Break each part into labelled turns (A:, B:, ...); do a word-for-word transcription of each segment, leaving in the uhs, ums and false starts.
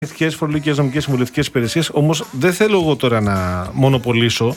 A: Φορολογικές, νομικές, συμβουλευτικές υπηρεσίες. Όμως δεν θέλω εγώ τώρα να μονοπολίσω.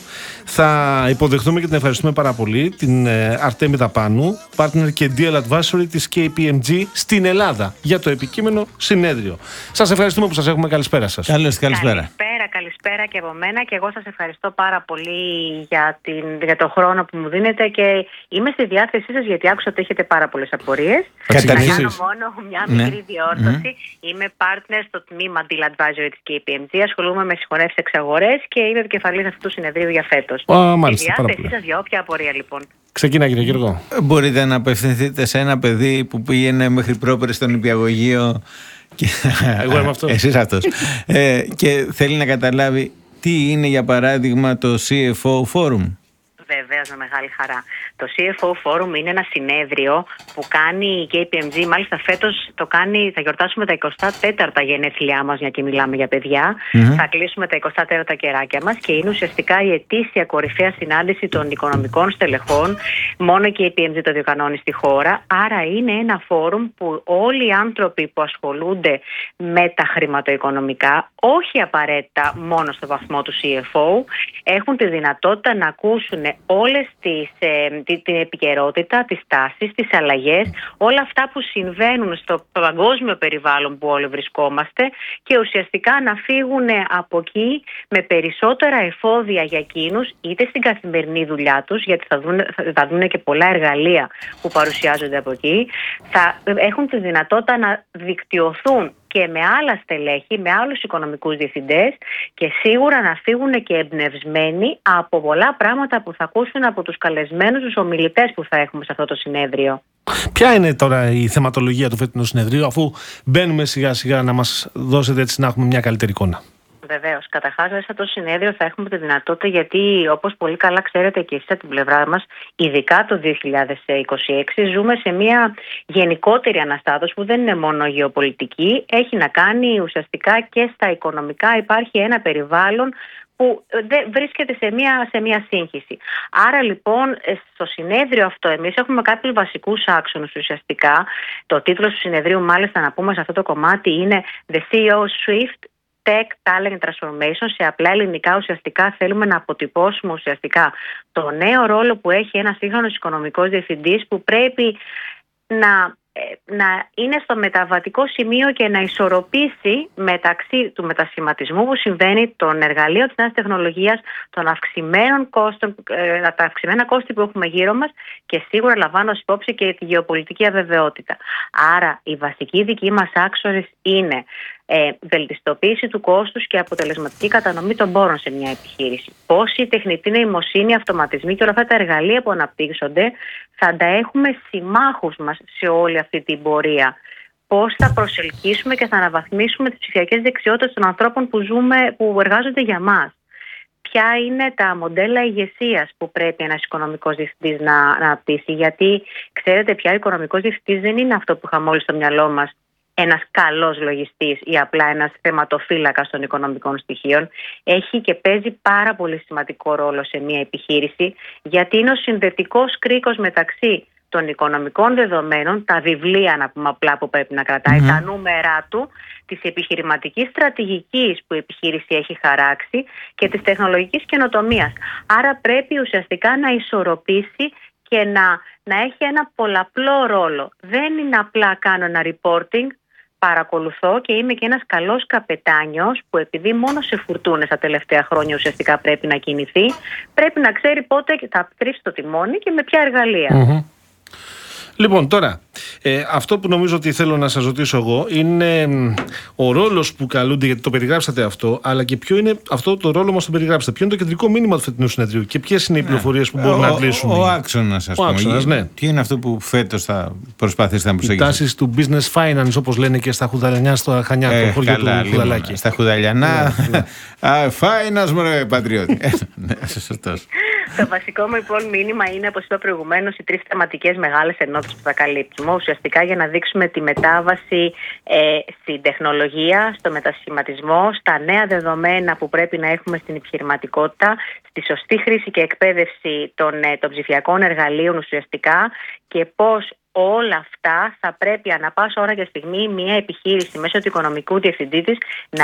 A: Θα υποδεχτούμε και την ευχαριστούμε πάρα πολύ την Αρτέμιδα Πάνου, partner και deal advisory της κέι πι εμ τζι στην Ελλάδα για το επικείμενο συνέδριο. Σας ευχαριστούμε που σας έχουμε. Καλησπέρα σας.
B: Καλώς, καλησπέρα.
C: Καλησπέρα, καλησπέρα και από μένα, και εγώ σας ευχαριστώ πάρα πολύ για, την, για τον χρόνο που μου δίνετε, και είμαι στη διάθεσή σας γιατί άξω ότι έχετε πάρα πολλές απορίες. Να κάνω μόνο μια μικρή ναι. διόρθωση. Mm-hmm. Είμαι partner στο τμήμα Deal Advisory της κέι πι εμ τζι. Ασχολούμαι με συγχωνεύσεις εξαγορές και είμαι επικεφαλής αυτού του συνεδρίου για φέτος.
A: Oh, μάλιστα,
C: στη διάθεσή σας για όποια απορία, λοιπόν.
A: Ξεκινά, κύριε Γιώργο.
B: Μπορείτε να απευθυνθείτε σε ένα παιδί που πήγαινε μέχρι πρόπερ στον νηπιαγωγείο. Και...
A: Εγώ είμαι αυτός.
B: Εσείς αυτός. ε, και θέλει να καταλάβει τι είναι, για παράδειγμα, το σι εφ ο Forum.
C: Βεβαίως, με μεγάλη χαρά. Το σι εφ ο Forum είναι ένα συνέδριο που κάνει η κέι πι εμ τζι. Μάλιστα φέτος το κάνει, θα γιορτάσουμε τα εικοστά τέταρτα γενέθλιά μας, μια και μιλάμε για παιδιά. Mm-hmm. Θα κλείσουμε τα εικοστά τέταρτα κεράκια μας και είναι ουσιαστικά η ετήσια κορυφαία συνάντηση των οικονομικών στελεχών. Μόνο η κέι πι εμ τζι το διοργανώνει στη χώρα. Άρα είναι ένα φόρουμ που όλοι οι άνθρωποι που ασχολούνται με τα χρηματοοικονομικά, όχι απαραίτητα μόνο στο βαθμό του σι εφ ο, έχουν τη δυνατότητα να ακούσουν όλες τις, ε, την, την επικαιρότητα, τις τάσεις, τις αλλαγές, όλα αυτά που συμβαίνουν στο παγκόσμιο περιβάλλον που όλοι βρισκόμαστε, και ουσιαστικά να φύγουν από εκεί με περισσότερα εφόδια για εκείνους, είτε στην καθημερινή δουλειά τους, γιατί θα δουν, θα δουν και πολλά εργαλεία που παρουσιάζονται από εκεί, θα έχουν τη δυνατότητα να δικτυωθούν και με άλλα στελέχη, με άλλους οικονομικούς διευθυντές, και σίγουρα να φύγουν και εμπνευσμένοι από πολλά πράγματα που θα ακούσουν από τους καλεσμένους, τους ομιλητές που θα έχουμε σε αυτό το συνέδριο.
A: Ποια είναι τώρα η θεματολογία του φετινού συνεδρίου, αφού μπαίνουμε σιγά σιγά, να μας δώσετε έτσι να έχουμε μια καλύτερη εικόνα?
C: Βεβαίως. Καταρχάς, μέσα στο συνέδριο θα έχουμε τη δυνατότητα, γιατί όπως πολύ καλά ξέρετε και εσείς από την πλευρά μας, ειδικά το δύο χιλιάδες είκοσι έξι, ζούμε σε μια γενικότερη αναστάτωση που δεν είναι μόνο γεωπολιτική, έχει να κάνει ουσιαστικά και στα οικονομικά. Υπάρχει ένα περιβάλλον που βρίσκεται σε μια, σε μια σύγχυση. Άρα λοιπόν στο συνέδριο αυτό εμείς έχουμε κάποιους βασικούς άξονες ουσιαστικά. Το τίτλος του συνεδρίου, μάλιστα, να πούμε σε αυτό το κομμάτι, είναι The σι ι ο Swift Tech Talent Transformation. Σε απλά ελληνικά, ουσιαστικά θέλουμε να αποτυπώσουμε ουσιαστικά το νέο ρόλο που έχει ένας σύγχρονος οικονομικός διευθυντής, που πρέπει να, να είναι στο μεταβατικό σημείο και να ισορροπήσει μεταξύ του μετασχηματισμού που συμβαίνει, των εργαλείων της νέας τεχνολογίας, των αυξημένων κόστων, τα αυξημένα κόστη που έχουμε γύρω μας, και σίγουρα λαμβάνοντας υπόψη και τη γεωπολιτική αβεβαιότητα. Άρα οι βασικοί δικοί μας άξονες είναι Ε, βελτιστοποίηση του κόστους και αποτελεσματική κατανομή των πόρων σε μια επιχείρηση. Πώς η τεχνητή νοημοσύνη, αυτοματισμοί και όλα αυτά τα εργαλεία που αναπτύσσονται θα τα έχουμε συμμάχους μας σε όλη αυτή την πορεία. Πώς θα προσελκύσουμε και θα αναβαθμίσουμε τις ψηφιακές δεξιότητες των ανθρώπων που, ζούμε, που εργάζονται για μας. Ποια είναι τα μοντέλα ηγεσίας που πρέπει ένας οικονομικός διευθυντής να αναπτύσσει, γιατί ξέρετε πια ο οικονομικός διευθυντής δεν είναι αυτό που είχαμε όλοι στο μυαλό μας, ένας καλός λογιστής ή απλά ένας θεματοφύλακας των οικονομικών στοιχείων. Έχει και παίζει πάρα πολύ σημαντικό ρόλο σε μια επιχείρηση, γιατί είναι ο συνδετικός κρίκος μεταξύ των οικονομικών δεδομένων, τα βιβλία, να πούμε απλά, που πρέπει να κρατάει, mm-hmm. τα νούμερά του, της επιχειρηματικής στρατηγικής που η επιχείρηση έχει χαράξει και της τεχνολογικής καινοτομίας. Άρα πρέπει ουσιαστικά να ισορροπήσει και να, να έχει ένα πολλαπλό ρόλο. Δεν είναι απλά κάνω ένα reporting, παρακολουθώ και είμαι και ένας καλός καπετάνιος που, επειδή μόνο σε φουρτούνες τα τελευταία χρόνια ουσιαστικά πρέπει να κινηθεί, πρέπει να ξέρει πότε θα τρίψει το τιμόνι και με ποια εργαλεία.
A: Mm-hmm. Λοιπόν, τώρα, ε, αυτό που νομίζω ότι θέλω να σας ρωτήσω εγώ είναι ο ρόλος που καλούνται, γιατί το περιγράψατε αυτό, αλλά και ποιο είναι αυτό το ρόλο μας το περιγράψετε. Ποιο είναι το κεντρικό μήνυμα του φετινού συνεδρίου και ποιες είναι οι πληροφορίες που μπορούν ο, να αντλήσουν?
B: Ο, ο άξονας, ας
A: ο
B: πούμε.
A: Άξονας, ναι.
B: Τι είναι αυτό που φέτος θα προσπαθήσετε να προσεγγίσετε?
A: Οι τάσεις του business finance, όπως λένε και στα Χουδαλιανιά, στο Χανιά, ε, το χωριό καλά, του Χουδαλάκη.
B: Στα Χουδαλιανά. Finance, μωρέ πατριώτη. Σωστός.
C: Το βασικό μου λοιπόν μήνυμα είναι, όπως είπα προηγουμένως, οι τρεις θεματικές μεγάλες ενότητες που θα καλύψουμε. Ουσιαστικά για να δείξουμε τη μετάβαση ε, στην τεχνολογία, στο μετασχηματισμό, στα νέα δεδομένα που πρέπει να έχουμε στην επιχειρηματικότητα, στη σωστή χρήση και εκπαίδευση των, ε, των ψηφιακών εργαλείων ουσιαστικά, και πώς όλα αυτά θα πρέπει ανά πάσα ώρα και στιγμή μια επιχείρηση μέσω του οικονομικού διευθυντή της να